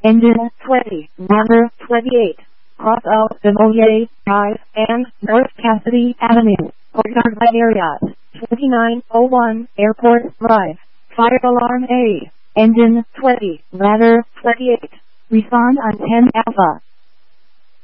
Engine 20, Ladder 28. Cross out Demoye Drive and North Cassidy Avenue, Courtyard area. 2901 Airport Drive. Fire alarm A. Engine 20, Ladder 28. Respond on 10 Alpha.